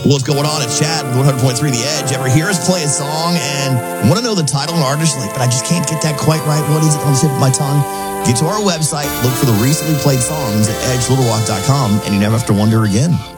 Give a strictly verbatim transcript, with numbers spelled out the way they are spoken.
What's going on? It's Chad with one hundred point three The Edge. Ever hear us play a song and want to know the title and artist, like, but I just can't get that quite right? What is it on the tip of my tongue? Get to our website, look for the recently played songs at edge little rock dot com, and you never have to wonder again.